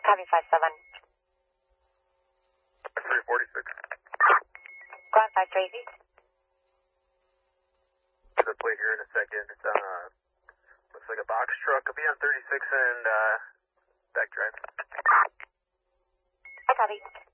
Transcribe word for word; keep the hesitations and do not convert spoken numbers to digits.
Copy five seven. three forty-six. Ground five Tracy. To the plate here in a second. It's uh, looks like a box truck. I'll be on thirty-six and uh, back drive. I copy.